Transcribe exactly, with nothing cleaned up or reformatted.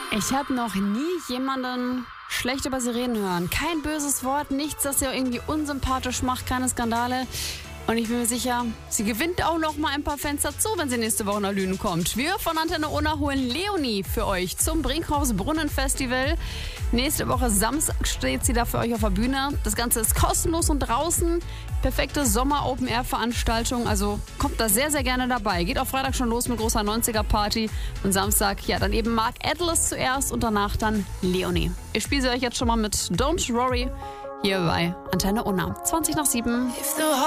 Ich habe noch nie jemanden schlecht über sie reden hören. Kein böses Wort, nichts, das sie irgendwie unsympathisch macht, keine Skandale. Und ich bin mir sicher, sie gewinnt auch noch mal ein paar Fans dazu, wenn sie nächste Woche nach Lünen kommt. Wir von Antenne Unna holen Leonie für euch zum Brinkhaus Brunnen Festival. Nächste Woche Samstag steht sie da für euch auf der Bühne. Das Ganze ist kostenlos und draußen. Perfekte Sommer-Open-Air-Veranstaltung. Also kommt da sehr, sehr gerne dabei. Geht auch Freitag schon los mit großer neunziger-Party. Und Samstag, ja, dann eben Mark Atlas zuerst und danach dann Leonie. Ich spiele sie euch jetzt schon mal mit Don't Worry hier bei Antenne Unna. zwanzig nach sieben.